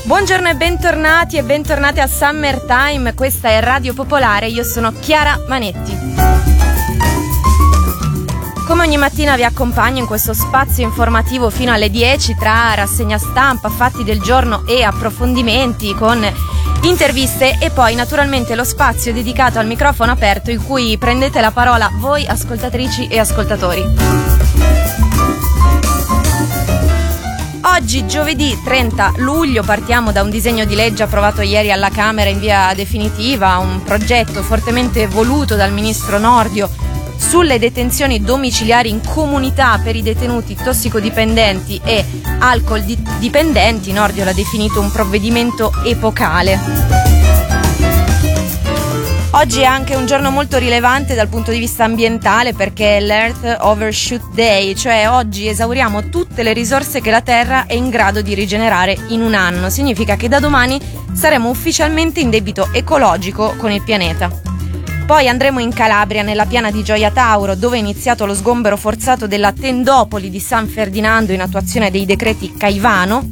Buongiorno e bentornati al Summertime, questa è Radio Popolare, io sono Chiara Manetti. Come ogni mattina vi accompagno in questo spazio informativo fino alle 10 tra rassegna stampa, fatti del giorno e approfondimenti con interviste e poi naturalmente lo spazio dedicato al microfono aperto in cui prendete la parola voi ascoltatrici e ascoltatori. Oggi, giovedì 30 luglio, partiamo da un disegno di legge approvato ieri alla Camera in via definitiva, un progetto fortemente voluto dal ministro Nordio sulle detenzioni domiciliari in comunità per i detenuti tossicodipendenti e alcol dipendenti. Nordio l'ha definito un provvedimento epocale. Oggi è anche un giorno molto rilevante dal punto di vista ambientale perché è l'Earth Overshoot Day, cioè oggi esauriamo tutte le risorse che la Terra è in grado di rigenerare in un anno. Significa che da domani saremo ufficialmente in debito ecologico con il pianeta. Poi andremo in Calabria, nella piana di Gioia Tauro, dove è iniziato lo sgombero forzato della tendopoli di San Ferdinando in attuazione dei decreti Caivano.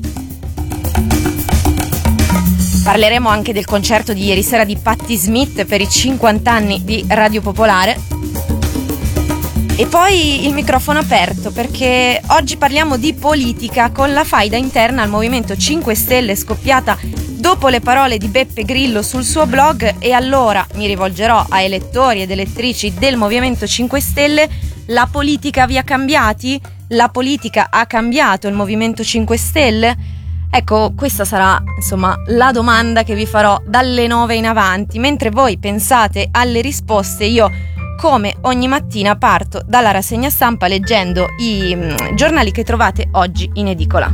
Parleremo anche del concerto di ieri sera di Patti Smith per i 50 anni di Radio Popolare. E poi il microfono aperto perché oggi parliamo di politica con la faida interna al Movimento 5 Stelle scoppiata dopo le parole di Beppe Grillo sul suo blog. E allora mi rivolgerò a elettori ed elettrici del Movimento 5 Stelle. La politica vi ha cambiati? La politica ha cambiato il Movimento 5 Stelle? Ecco, questa sarà insomma la domanda che vi farò dalle 9 in avanti. Mentre voi pensate alle risposte, io come ogni mattina parto dalla rassegna stampa leggendo i giornali che trovate oggi in edicola.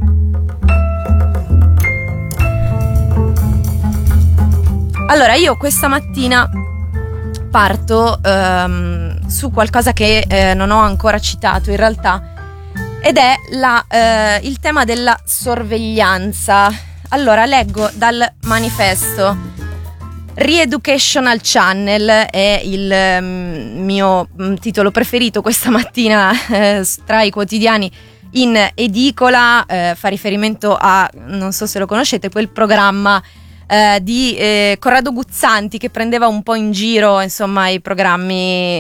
Allora, io questa mattina parto su qualcosa che non ho ancora citato in realtà, ed è il tema della sorveglianza. Allora, leggo dal manifesto. Re-Educational Channel è il mio titolo preferito questa mattina tra i quotidiani in edicola. Fa riferimento a, non so se lo conoscete, quel programma di Corrado Guzzanti che prendeva un po' in giro insomma i programmi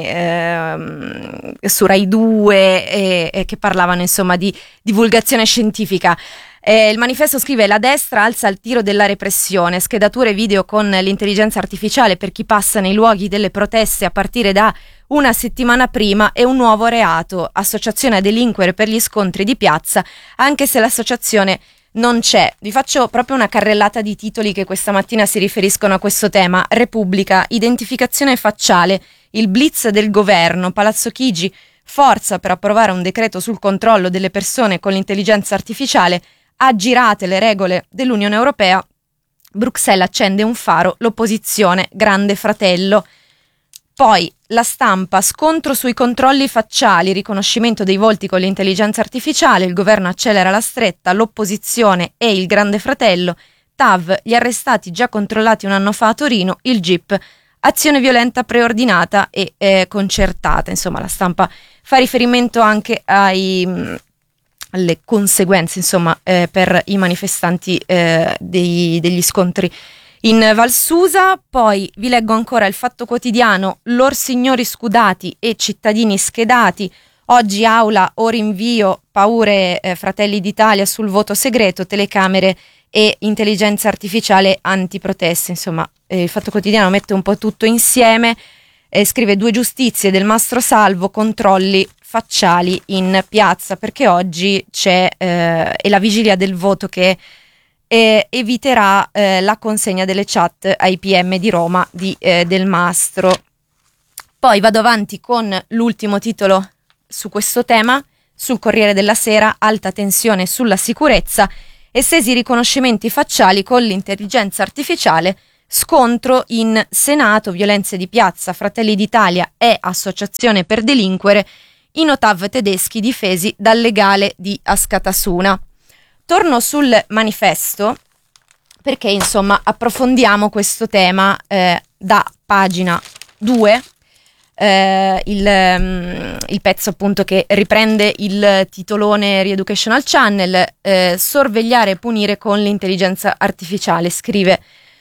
su Rai 2 e che parlavano insomma di divulgazione scientifica. Il manifesto scrive: la destra alza il tiro della repressione, schedature video con l'intelligenza artificiale per chi passa nei luoghi delle proteste a partire da una settimana prima e un nuovo reato, associazione a delinquere per gli scontri di piazza, anche se l'associazione non c'è. Vi faccio proprio una carrellata di titoli che questa mattina si riferiscono a questo tema. Repubblica, identificazione facciale, il blitz del governo, Palazzo Chigi, forza per approvare un decreto sul controllo delle persone con l'intelligenza artificiale, aggirate le regole dell'Unione Europea, Bruxelles accende un faro, l'opposizione, grande fratello. Poi La Stampa, scontro sui controlli facciali, riconoscimento dei volti con l'intelligenza artificiale, il governo accelera la stretta, l'opposizione e il grande fratello, TAV, gli arrestati già controllati un anno fa a Torino, il GIP, azione violenta preordinata e concertata. Insomma, La Stampa fa riferimento anche alle conseguenze insomma per i manifestanti degli scontri in Valsusa. Poi vi leggo ancora il Fatto Quotidiano, lor signori scudati e cittadini schedati, oggi aula o rinvio, paure Fratelli d'Italia sul voto segreto, telecamere e intelligenza artificiale antiproteste. Insomma, il Fatto Quotidiano mette un po' tutto insieme e scrive: due giustizie del Mastro Salvo, controlli facciali in piazza, perché oggi c'è è la vigilia del voto che eviterà la consegna delle chat ai PM di Roma del Mastro. Poi vado avanti con l'ultimo titolo su questo tema, sul Corriere della Sera, alta tensione sulla sicurezza, estesi riconoscimenti facciali con l'intelligenza artificiale, scontro in Senato, violenze di piazza, Fratelli d'Italia e associazione per delinquere, i notav tedeschi difesi dal legale di Askatasuna. Torno sul manifesto perché insomma approfondiamo questo tema da pagina 2 il pezzo appunto che riprende il titolone Re-Educational Channel, sorvegliare e punire con l'intelligenza artificiale, scrive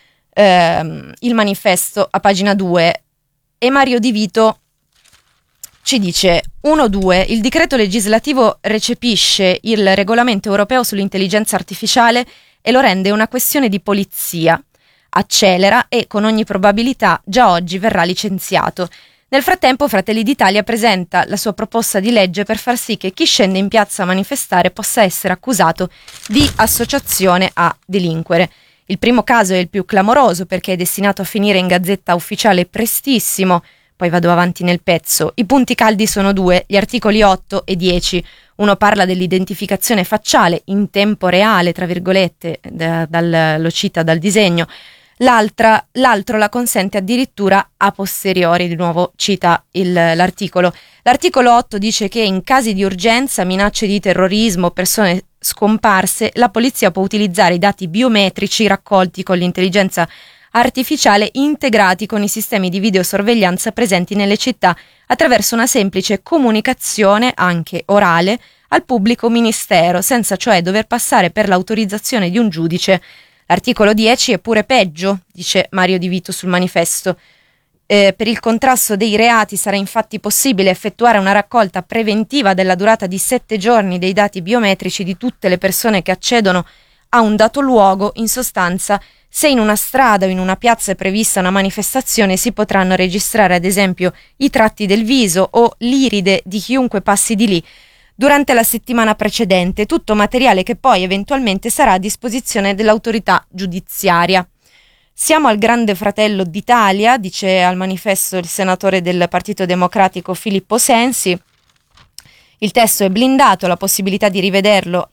il manifesto a pagina 2, e Mario Di Vito ci dice 1-2, il decreto legislativo recepisce il regolamento europeo sull'intelligenza artificiale e lo rende una questione di polizia, accelera e con ogni probabilità già oggi verrà licenziato. Nel frattempo Fratelli d'Italia presenta la sua proposta di legge per far sì che chi scende in piazza a manifestare possa essere accusato di associazione a delinquere. Il primo caso è il più clamoroso perché è destinato a finire in Gazzetta Ufficiale prestissimo. Poi vado avanti nel pezzo. I punti caldi sono 2, gli articoli 8 e 10. Uno parla dell'identificazione facciale in tempo reale, tra virgolette, lo cita dal disegno. L'altro la consente addirittura a posteriori, di nuovo cita l'articolo. L'articolo 8 dice che in casi di urgenza, minacce di terrorismo, persone scomparse, la polizia può utilizzare i dati biometrici raccolti con l'intelligenza artificiale integrati con i sistemi di videosorveglianza presenti nelle città attraverso una semplice comunicazione, anche orale, al pubblico ministero, senza cioè dover passare per l'autorizzazione di un giudice. L'articolo 10 è pure peggio, dice Mario Di Vito sul manifesto. Per il contrasto dei reati sarà infatti possibile effettuare una raccolta preventiva della durata di 7 giorni dei dati biometrici di tutte le persone che accedono a un dato luogo. In sostanza, se in una strada o in una piazza è prevista una manifestazione, si potranno registrare ad esempio i tratti del viso o l'iride di chiunque passi di lì durante la settimana precedente, tutto materiale che poi eventualmente sarà a disposizione dell'autorità giudiziaria. Siamo al Grande Fratello d'Italia, dice al manifesto il senatore del Partito Democratico Filippo Sensi. Il testo è blindato, le possibilità di rivederlo,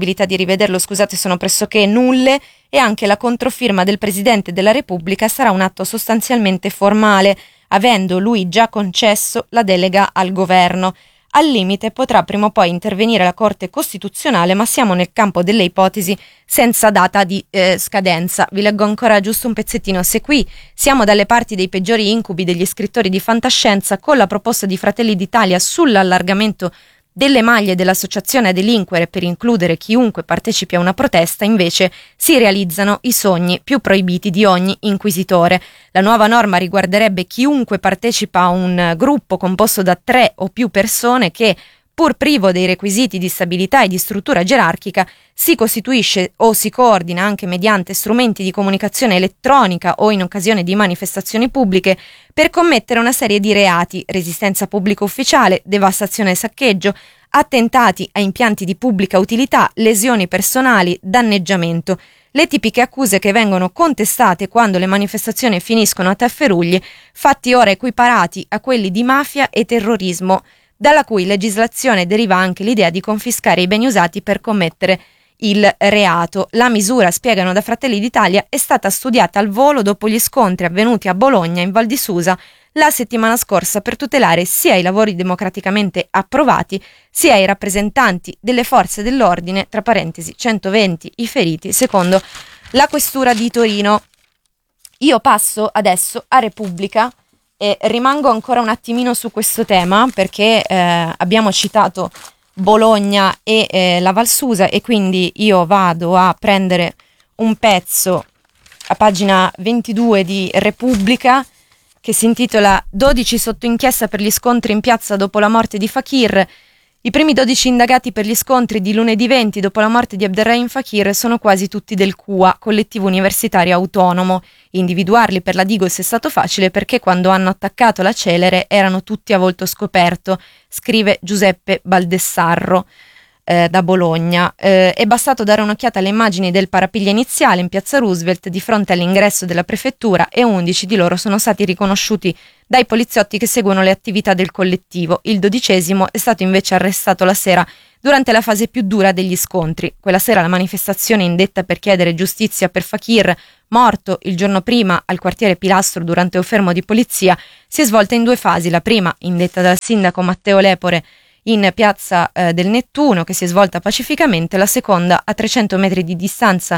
sono pressoché nulle, e anche la controfirma del Presidente della Repubblica sarà un atto sostanzialmente formale, avendo lui già concesso la delega al governo. Al limite potrà prima o poi intervenire la Corte Costituzionale, ma siamo nel campo delle ipotesi senza data di scadenza. Vi leggo ancora giusto un pezzettino. Se qui siamo dalle parti dei peggiori incubi degli scrittori di fantascienza, con la proposta di Fratelli d'Italia sull'allargamento delle maglie dell'associazione a delinquere per includere chiunque partecipi a una protesta, invece si realizzano i sogni più proibiti di ogni inquisitore. La nuova norma riguarderebbe chiunque partecipa a un gruppo composto da 3 o più persone che, pur privo dei requisiti di stabilità e di struttura gerarchica, si costituisce o si coordina anche mediante strumenti di comunicazione elettronica o in occasione di manifestazioni pubbliche per commettere una serie di reati: resistenza pubblica ufficiale, devastazione e saccheggio, attentati a impianti di pubblica utilità, lesioni personali, danneggiamento. Le tipiche accuse che vengono contestate quando le manifestazioni finiscono a tafferugli, fatti ora equiparati a quelli di mafia e terrorismo, dalla cui legislazione deriva anche l'idea di confiscare i beni usati per commettere il reato. La misura, spiegano da Fratelli d'Italia, è stata studiata al volo dopo gli scontri avvenuti a Bologna, in Val di Susa, la settimana scorsa, per tutelare sia i lavori democraticamente approvati, sia i rappresentanti delle forze dell'ordine, tra parentesi 120 i feriti, secondo la Questura di Torino. Io passo adesso a Repubblica e rimango ancora un attimino su questo tema, perché abbiamo citato Bologna e la Val Susa, e quindi io vado a prendere un pezzo a pagina 22 di Repubblica che si intitola 12 sotto inchiesta per gli scontri in piazza dopo la morte di Fakir. I primi 12 indagati per gli scontri di lunedì 20 dopo la morte di Abderrahim Fakir sono quasi tutti del CUA, collettivo universitario autonomo. Individuarli per la Digos è stato facile perché quando hanno attaccato la Celere erano tutti a volto scoperto, scrive Giuseppe Baldessarro da Bologna. È bastato dare un'occhiata alle immagini del parapiglia iniziale in piazza Roosevelt di fronte all'ingresso della prefettura, e 11 di loro sono stati riconosciuti dai poliziotti che seguono le attività del collettivo. Il 12° è stato invece arrestato la sera durante la fase più dura degli scontri. Quella sera la manifestazione indetta per chiedere giustizia per Fakir, morto il giorno prima al quartiere Pilastro durante un fermo di polizia, si è svolta in 2 fasi. La prima, indetta dal sindaco Matteo Lepore in piazza del Nettuno, che si è svolta pacificamente; la seconda, a 300 metri di distanza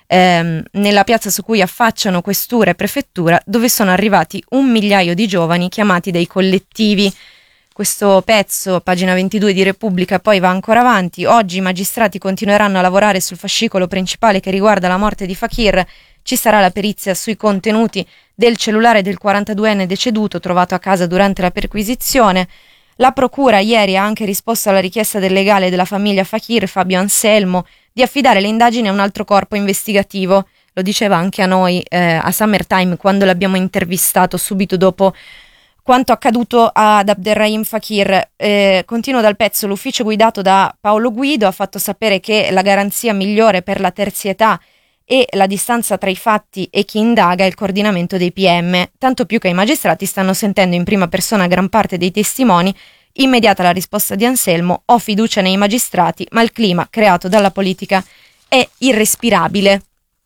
nella piazza su cui affacciano questura e prefettura, dove sono arrivati 1 migliaio di giovani chiamati dai collettivi. Questo pezzo, pagina 22 di Repubblica, poi va ancora avanti. Oggi i magistrati continueranno a lavorare sul fascicolo principale che riguarda la morte di Fakir. Ci sarà la perizia sui contenuti del cellulare del 42enne deceduto trovato a casa durante la perquisizione. La procura ieri ha anche risposto alla richiesta del legale della famiglia Fakir, Fabio Anselmo, di affidare le indagini a un altro corpo investigativo. Lo diceva anche a noi a Summertime quando l'abbiamo intervistato subito dopo quanto accaduto ad Abderrahim Fakir. Continuo dal pezzo. L'ufficio guidato da Paolo Guido ha fatto sapere che la garanzia migliore per la terzietà e la distanza tra i fatti e chi indaga è il coordinamento dei PM, tanto più che i magistrati stanno sentendo in prima persona gran parte dei testimoni. Immediata la risposta di Anselmo: ho fiducia nei magistrati, ma il clima creato dalla politica è irrespirabile.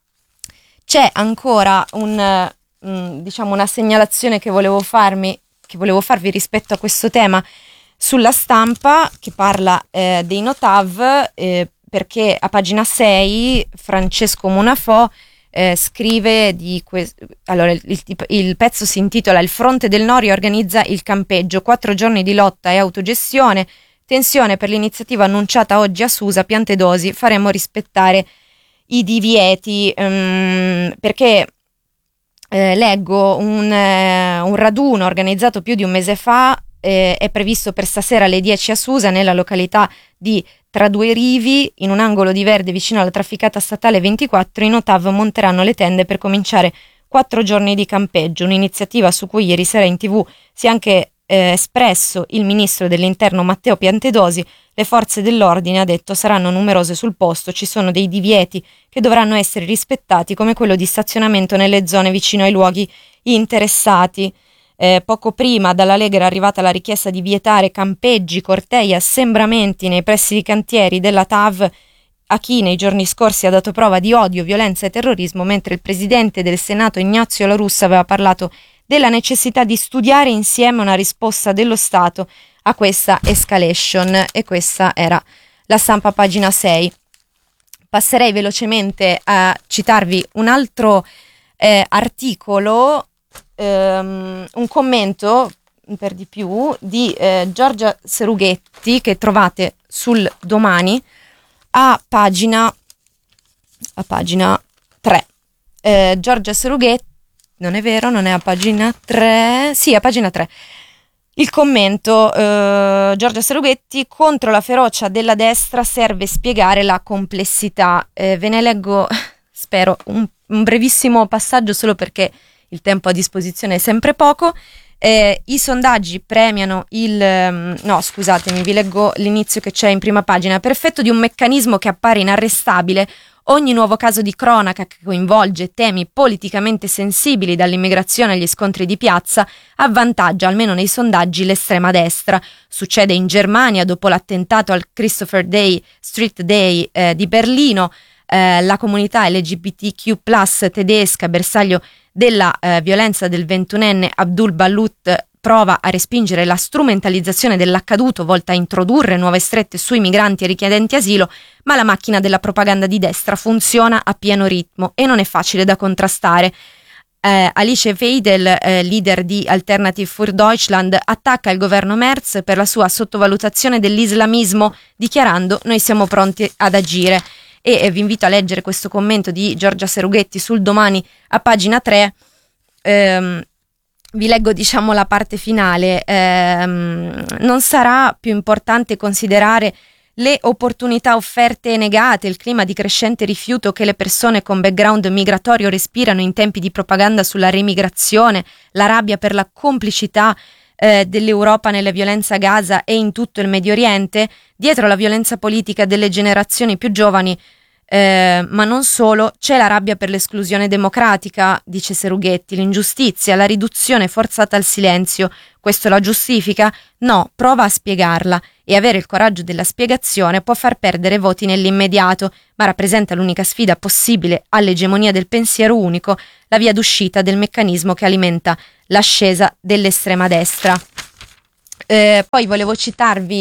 C'è ancora una segnalazione che volevo farvi rispetto a questo tema sulla Stampa, che parla dei Notav, perché a pagina 6 Francesco Munafò scrive allora il pezzo si intitola "Il fronte del no riorganizza il campeggio, 4 giorni di lotta e autogestione, tensione per l'iniziativa annunciata oggi a Susa, Piantedosi, faremo rispettare i divieti", perché leggo un raduno organizzato più di un mese fa, è previsto per stasera alle 10 a Susa, nella località di Tra Due Rivi, in un angolo di verde vicino alla trafficata statale 24. I Notav monteranno le tende per cominciare 4 giorni di campeggio, un'iniziativa su cui ieri sera in TV si è anche espresso il ministro dell'interno Matteo Piantedosi. Le forze dell'ordine, ha detto, saranno numerose sul posto, ci sono dei divieti che dovranno essere rispettati, come quello di stazionamento nelle zone vicino ai luoghi interessati. Poco prima dalla Lega era arrivata la richiesta di vietare campeggi, cortei, assembramenti nei pressi di cantieri della TAV a chi nei giorni scorsi ha dato prova di odio, violenza e terrorismo, mentre il presidente del Senato Ignazio La Russa aveva parlato della necessità di studiare insieme una risposta dello Stato a questa escalation. E questa era la Stampa, pagina 6. Passerei velocemente a citarvi un altro articolo, un commento per di più di Giorgia Serughetti, che trovate sul Domani a pagina 3. Giorgia Serughetti, non è vero, non è a pagina 3, sì, a pagina 3. Il commento, Giorgia Serughetti: contro la ferocia della destra serve spiegare la complessità. Ve ne leggo, spero, un brevissimo passaggio, solo perché il tempo a disposizione è sempre poco. I sondaggi premiano no, scusatemi, vi leggo l'inizio che c'è in prima pagina. Per effetto di un meccanismo che appare inarrestabile, ogni nuovo caso di cronaca che coinvolge temi politicamente sensibili, dall'immigrazione agli scontri di piazza, avvantaggia, almeno nei sondaggi, l'estrema destra. Succede in Germania dopo l'attentato al Christopher Street Day di Berlino. La comunità LGBTQ+ tedesca, bersaglio della violenza del 21enne Abdul Balut, prova a respingere la strumentalizzazione dell'accaduto volta a introdurre nuove strette sui migranti e richiedenti asilo, ma la macchina della propaganda di destra funziona a pieno ritmo e non è facile da contrastare. Alice Weidel, leader di Alternative für Deutschland, attacca il governo Merz per la sua sottovalutazione dell'islamismo, dichiarando: noi siamo pronti ad agire. E vi invito a leggere questo commento di Giorgia Serughetti sul Domani a pagina 3. Vi leggo la parte finale. Non sarà più importante considerare le opportunità offerte e negate, il clima di crescente rifiuto che le persone con background migratorio respirano in tempi di propaganda sulla remigrazione, la rabbia per la complicità dell'Europa nella violenza a Gaza e in tutto il Medio Oriente? Dietro la violenza politica delle generazioni più giovani, ma non solo, c'è la rabbia per l'esclusione democratica, dice Serughetti, l'ingiustizia, la riduzione forzata al silenzio. Questo la giustifica? No, prova a spiegarla, e avere il coraggio della spiegazione può far perdere voti nell'immediato, ma rappresenta l'unica sfida possibile all'egemonia del pensiero unico, la via d'uscita del meccanismo che alimenta l'ascesa dell'estrema destra. Poi volevo citarvi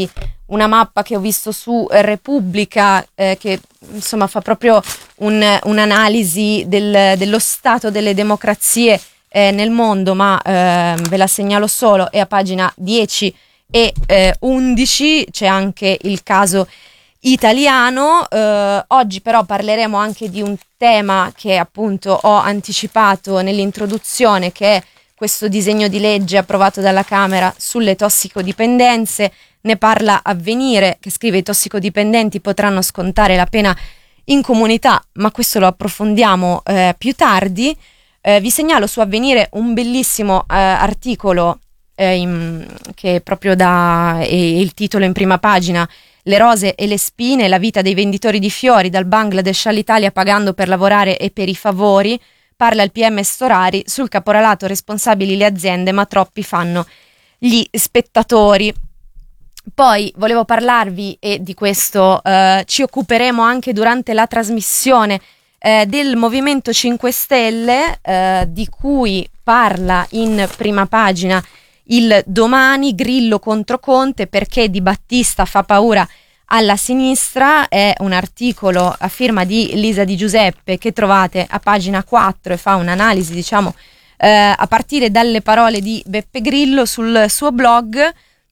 una mappa che ho visto su Repubblica, che insomma fa proprio un'analisi dello stato delle democrazie nel mondo, ma ve la segnalo solo, è a pagina 10 e 11, c'è anche il caso italiano. Oggi però parleremo anche di un tema che appunto ho anticipato nell'introduzione, che è questo disegno di legge approvato dalla Camera sulle tossicodipendenze. Ne parla Avvenire, che scrive: i tossicodipendenti potranno scontare la pena in comunità, ma questo lo approfondiamo più tardi. Vi segnalo su Avvenire un bellissimo articolo che proprio il titolo in prima pagina: le rose e le spine, la vita dei venditori di fiori dal Bangladesh all'Italia pagando per lavorare e per i favori. Parla il PM Storari: sul caporalato responsabili le aziende, ma troppi fanno gli spettatori. Poi volevo parlarvi, e di questo ci occuperemo anche durante la trasmissione, del Movimento 5 Stelle, di cui parla in prima pagina il Domani. Grillo contro Conte, perché Di Battista fa paura alla sinistra. È un articolo a firma di Lisa Di Giuseppe che trovate a pagina 4 e fa un'analisi, diciamo, a partire dalle parole di Beppe Grillo sul suo blog.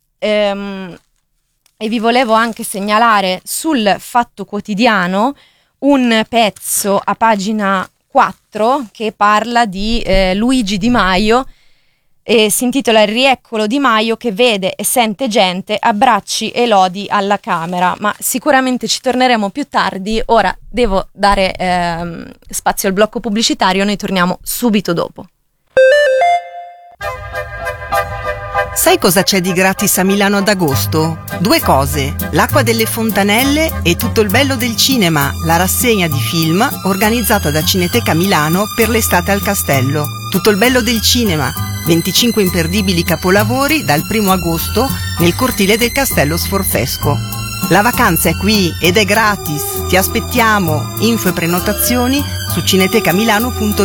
E vi volevo anche segnalare sul Fatto Quotidiano un pezzo a pagina 4 che parla di Luigi Di Maio, e si intitola Il rieccolo Di Maio che vede e sente gente, abbracci e lodi alla Camera. Ma sicuramente ci torneremo più tardi. Ora devo dare spazio al blocco pubblicitario, noi torniamo subito dopo. Sai cosa c'è di gratis a Milano ad agosto? 2 cose: l'acqua delle fontanelle e Tutto il bello del cinema, la rassegna di film organizzata da Cineteca Milano per l'estate al Castello. Tutto il bello del cinema, 25 imperdibili capolavori dal 1 agosto nel cortile del Castello Sforzesco. La vacanza è qui ed è gratis, ti aspettiamo. Info e prenotazioni su cinetecamilano.it.